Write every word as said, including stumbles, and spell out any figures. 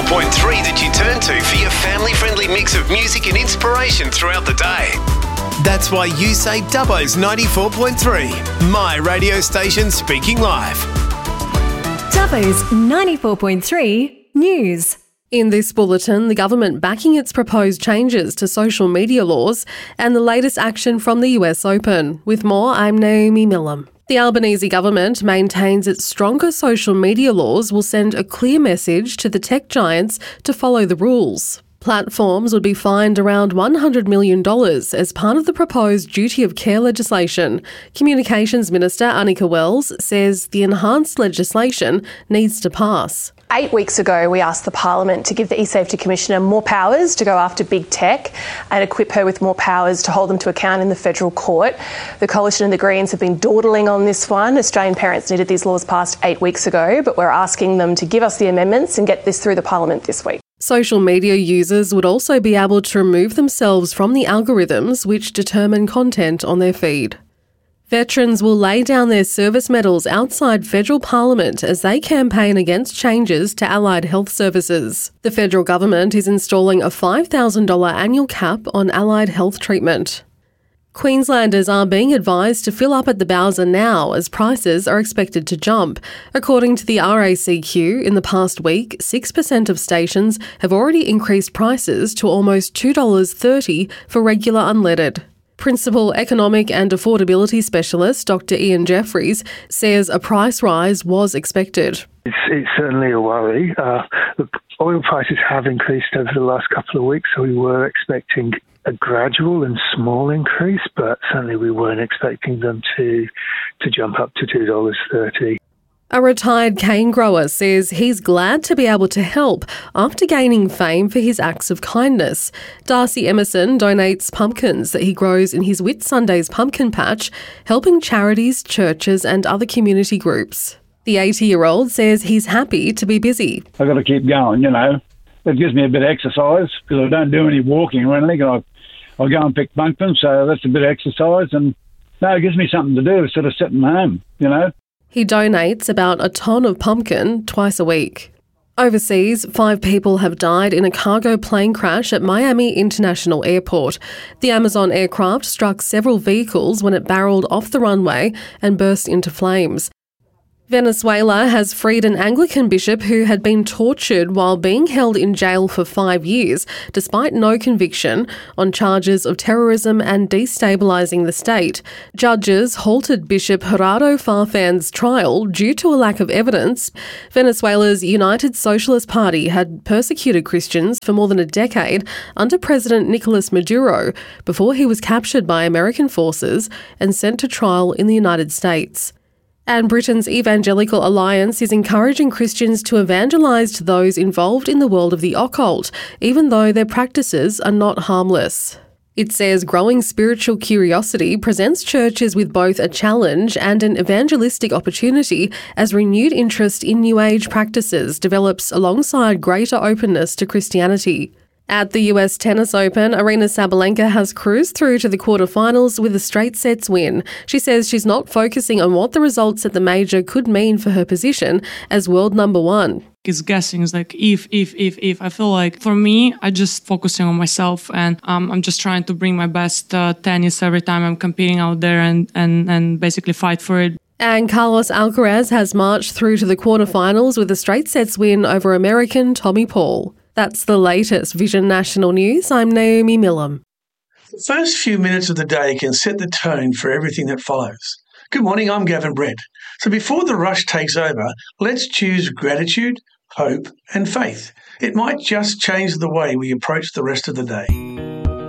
point three that you turn to for your family-friendly mix of music and inspiration throughout the day. That's why you say Dubbo's ninety-four point three, my radio station speaking live. Dubbo's ninety-four point three News. In this bulletin, the government backing its proposed changes to social media laws and the latest action from the U S Open. With more, I'm Naomi Millam. The Albanese government maintains its stronger social media laws will send a clear message to the tech giants to follow the rules. Platforms would be fined around one hundred million dollars as part of the proposed duty of care legislation. Communications Minister Anika Wells says the enhanced legislation needs to pass. Eight weeks ago, we asked the Parliament to give the eSafety Commissioner more powers to go after big tech and equip her with more powers to hold them to account in the federal court. The Coalition and the Greens have been dawdling on this one. Australian parents needed these laws passed eight weeks ago, but we're asking them to give us the amendments and get this through the Parliament this week. Social media users would also be able to remove themselves from the algorithms which determine content on their feed. Veterans will lay down their service medals outside federal parliament as they campaign against changes to allied health services. The federal government is installing a five thousand dollars annual cap on allied health treatment. Queenslanders are being advised to fill up at the Bowser now as prices are expected to jump. According to the R A C Q, in the past week, six percent of stations have already increased prices to almost two dollars thirty for regular unleaded. Principal Economic and Affordability Specialist Doctor Ian Jeffries says a price rise was expected. It's, it's certainly a worry. Uh, look, oil prices have increased over the last couple of weeks, so we were expecting a gradual and small increase, but certainly we weren't expecting them to to jump up to two dollars thirty. A retired cane grower says he's glad to be able to help after gaining fame for his acts of kindness. Darcy Emerson donates pumpkins that he grows in his Whitsundays pumpkin patch, helping charities, churches and other community groups. The eighty-year-old says he's happy to be busy. I've got to keep going, you know. It gives me a bit of exercise because I don't do any walking or anything. I, I go and pick pumpkins, so that's a bit of exercise. And no, it gives me something to do instead of sitting home, you know. He donates about a tonne of pumpkin twice a week. Overseas, five people have died in a cargo plane crash at Miami International Airport. The Amazon aircraft struck several vehicles when it barreled off the runway and burst into flames. Venezuela has freed an Anglican bishop who had been tortured while being held in jail for five years, despite no conviction, on charges of terrorism and destabilising the state. Judges halted Bishop Gerardo Farfan's trial due to a lack of evidence. Venezuela's United Socialist Party had persecuted Christians for more than a decade under President Nicolas Maduro before he was captured by American forces and sent to trial in the United States. And Britain's Evangelical Alliance is encouraging Christians to evangelise to those involved in the world of the occult, even though their practices are not harmless. It says growing spiritual curiosity presents churches with both a challenge and an evangelistic opportunity as renewed interest in New Age practices develops alongside greater openness to Christianity. At the U S Tennis Open, Aryna Sabalenka has cruised through to the quarterfinals with a straight sets win. She says she's not focusing on what the results at the major could mean for her position as world number one. It's guessing. It's like if, if, if, if. I feel like for me, I just focusing on myself and um, I'm just trying to bring my best uh, tennis every time I'm competing out there and, and, and basically fight for it. And Carlos Alcaraz has marched through to the quarterfinals with a straight sets win over American Tommy Paul. That's the latest Vision National News. I'm Naomi Millam. The first few minutes of the day can set the tone for everything that follows. Good morning, I'm Gavin Brett. So before the rush takes over, let's choose gratitude, hope and faith. It might just change the way we approach the rest of the day.